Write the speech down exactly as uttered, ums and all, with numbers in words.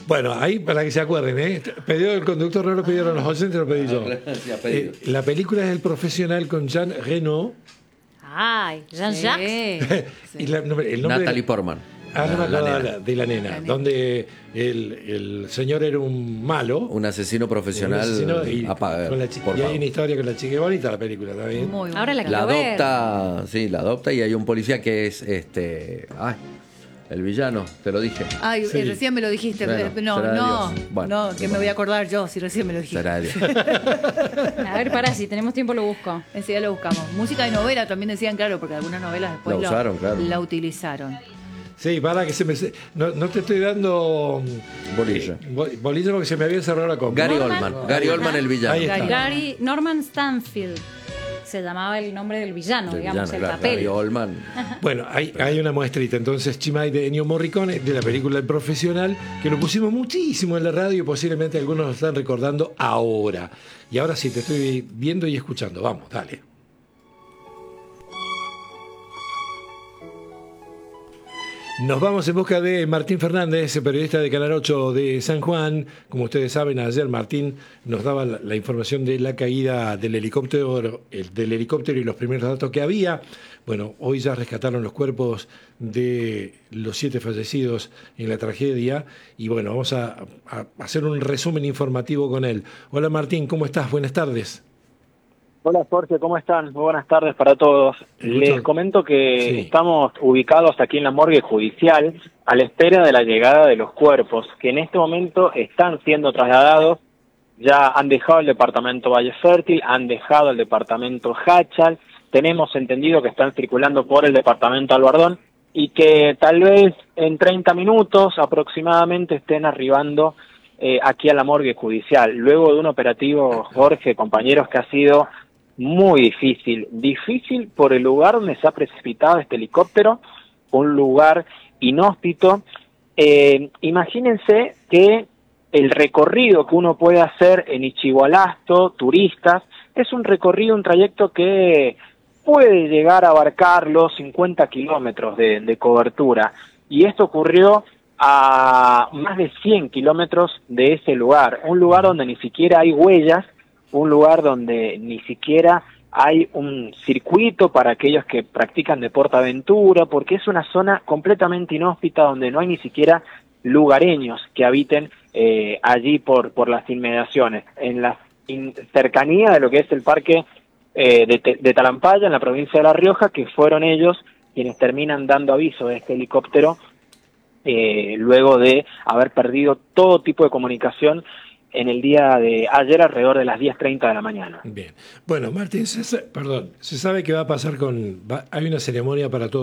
Bueno, ahí para que se acuerden, ¿eh? Pedido del conductor, no lo pidieron los oyentes, lo pedí yo. Sí, ha pedido. Eh, la película es El Profesional con Jean Reno. Ay, Jean-Jacques. Y la- el nombre Natalie Portman. Ah, no me La- la acordaba nena. de, de la nena, La nena. donde el, el señor era un malo. Un asesino profesional. un asesino, y, apa- con la chi- por y hay pago. una historia con la chica. Qué bonita la película también. Muy Ahora la La quiero ver. adopta, sí, la adopta y hay un policía que es este. Ay, el villano, te lo dije. Ay, Sí. eh, recién me lo dijiste. Bueno, no, será no, Dios. Bueno, no, que bueno. me voy a acordar yo si recién me lo dijiste. Será Dios. A ver, pará, si tenemos tiempo lo busco. Enseguida lo buscamos. Música de novela también decían, claro, porque algunas novelas después La lo- usaron, claro. la utilizaron. Sí, para que se me. No, no te estoy dando. Bolilla. eh, bo- bolilla porque se me había cerrado la copa. Gary Norman. Oldman. Gary Oldman, el villano. Ahí está. Gary. Gary Norman Stanfield se llamaba el nombre del villano, Del digamos, villano, el claro, papel. Gary Oldman. Bueno, hay, hay una muestrita. Entonces, Chimay de Ennio Morricone, de la película El Profesional, que lo pusimos muchísimo en la radio y posiblemente algunos lo están recordando ahora. Y ahora sí, te estoy viendo y escuchando. Vamos, dale. Nos vamos en busca de Martín Fernández, periodista de Canal ocho de San Juan. Como ustedes saben, ayer Martín nos daba la, la información de la caída del helicóptero, el, del helicóptero y los primeros datos que había. Bueno, hoy ya rescataron los cuerpos de los siete fallecidos en la tragedia y bueno, vamos a, a hacer un resumen informativo con él. Hola Martín, ¿cómo estás? Buenas tardes. Hola Jorge, ¿cómo están? Muy buenas tardes para todos. Les Mucho- comento que Sí. estamos ubicados aquí en la morgue judicial a la espera de la llegada de los cuerpos, que en este momento están siendo trasladados. Ya han dejado el departamento Valle Fértil, han dejado el departamento Hachal, tenemos entendido que están circulando por el departamento Albardón y que tal vez en treinta minutos aproximadamente estén arribando eh, aquí a la morgue judicial, luego de un operativo, Jorge, compañeros, que ha sido muy difícil, difícil por el lugar donde se ha precipitado este helicóptero, un lugar inhóspito. Eh, imagínense que el recorrido que uno puede hacer en Ichigualasto, turistas, es un recorrido, un trayecto que puede llegar a abarcar los cincuenta kilómetros de, de cobertura, y esto ocurrió a más de cien kilómetros de ese lugar, un lugar donde ni siquiera hay huellas, un lugar donde ni siquiera hay un circuito para aquellos que practican deporte aventura, porque es una zona completamente inhóspita donde no hay ni siquiera lugareños que habiten eh, allí por, por las inmediaciones, en la in- cercanía de lo que es el parque eh, de, Te- de Talampaya, en la provincia de La Rioja, que fueron ellos quienes terminan dando aviso de este helicóptero eh, luego de haber perdido todo tipo de comunicación en el día de ayer alrededor de las diez treinta de la mañana. Bien. Bueno, Martín, se, sa- perdón, se sabe qué va a pasar con... va- hay una ceremonia para todos.